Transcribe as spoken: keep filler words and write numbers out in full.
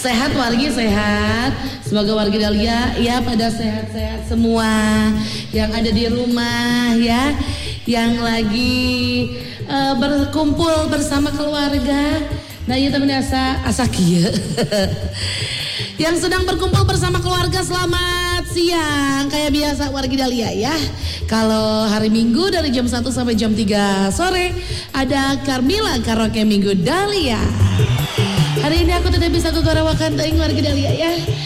Sehat wargi sehat. Semoga warga Dahlia ya pada sehat-sehat semua. Yang ada di rumah ya, yang lagi uh, berkumpul bersama keluarga. Nah iya temen asa asa kieu. Yang sedang berkumpul bersama keluarga, selamat siang. Kayak biasa warga Dahlia ya. Kalau hari Minggu dari jam satu sampai jam tiga sore ada Carmila Karaoke Minggu Dahlia. Hari ini aku tidak bisa kegarawakan teuing warga Dahlia ya.